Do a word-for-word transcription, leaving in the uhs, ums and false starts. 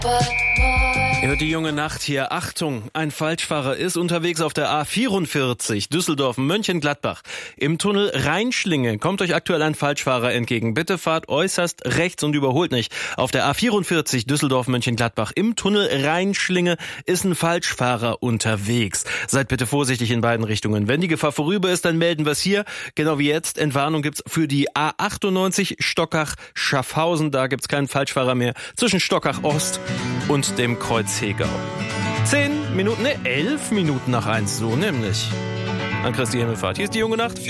Ihr hört die junge Nacht hier. Achtung, ein Falschfahrer ist unterwegs auf der A vierundvierzig Düsseldorf-Mönchengladbach. Im Tunnel Rheinschlinge kommt euch aktuell ein Falschfahrer entgegen. Bitte fahrt äußerst rechts und überholt nicht. Auf der A vierundvierzig Düsseldorf-Mönchengladbach im Tunnel Rheinschlinge ist ein Falschfahrer unterwegs. Seid bitte vorsichtig in beiden Richtungen. Wenn die Gefahr vorüber ist, dann melden wir es hier. Genau wie jetzt. Entwarnung gibt's für die A achtundneunzig Stockach-Schaffhausen. Da gibt's keinen Falschfahrer mehr zwischen Stockach Ost und dem Kreuz Hegau. Zehn Minuten, ne, elf Minuten nach eins, so nämlich. An Christi Himmelfahrt. Hier ist die junge Nacht.